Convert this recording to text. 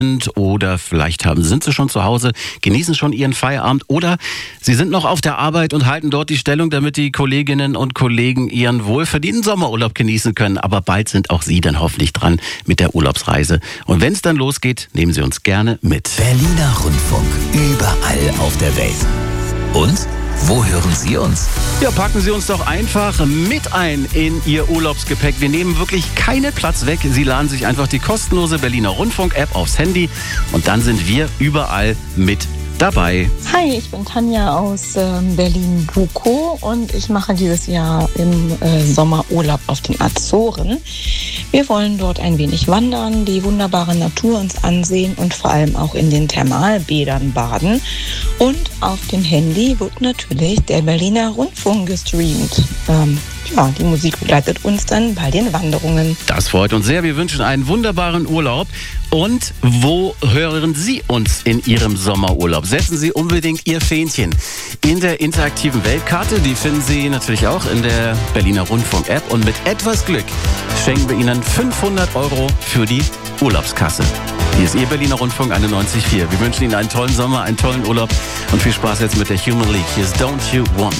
oder vielleicht sind Sie schon zu Hause, genießen schon Ihren Feierabend oder Sie sind noch auf der Arbeit und halten dort die Stellung, damit die Kolleginnen und Kollegen ihren wohlverdienten Sommerurlaub genießen können. Aber bald sind auch Sie dann hoffentlich dran mit der Urlaubsreise. Und wenn es dann losgeht, nehmen Sie uns gerne mit. Berliner Rundfunk, überall auf der Welt. Und wo hören Sie uns? Ja, packen Sie uns doch einfach mit ein in Ihr Urlaubsgepäck. Wir nehmen wirklich keinen Platz weg. Sie laden sich einfach die kostenlose Berliner Rundfunk-App aufs Handy und dann sind wir überall mit dabei. Hi, ich bin Tanja aus Berlin-Bukow und ich mache dieses Jahr im Sommer Urlaub auf den Azoren. Wir wollen dort ein wenig wandern, die wunderbare Natur uns ansehen und vor allem auch in den Thermalbädern baden. Und auf dem Handy wird natürlich der Berliner Rundfunk gestreamt. Die Musik begleitet uns dann bei den Wanderungen. Das freut uns sehr. Wir wünschen einen wunderbaren Urlaub. Und wo hören Sie uns in Ihrem Sommerurlaub? Setzen Sie unbedingt Ihr Fähnchen in der interaktiven Weltkarte. Die finden Sie natürlich auch in der Berliner Rundfunk-App. Und mit etwas Glück schenken wir Ihnen 500 € für die Urlaubskasse. Hier ist Ihr Berliner Rundfunk 91.4. Wir wünschen Ihnen einen tollen Sommer, einen tollen Urlaub und viel Spaß jetzt mit der Human League. Hier ist Don't You Want